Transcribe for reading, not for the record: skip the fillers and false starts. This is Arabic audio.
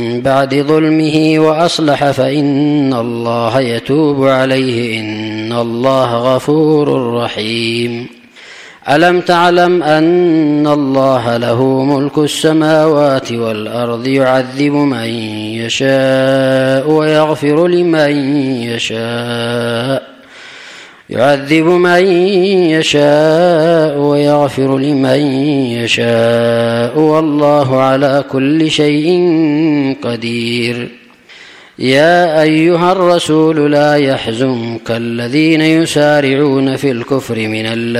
بعد ظلمه وأصلح فإن الله يتوب عليه، إن الله غفور رحيم. ألم تعلم أن الله له ملك السماوات والأرض، يعذب من يشاء ويغفر لمن يشاء والله على كل شيء قدير. يا أيها الرسول لا يحزنك الذين يسارعون في الكفر من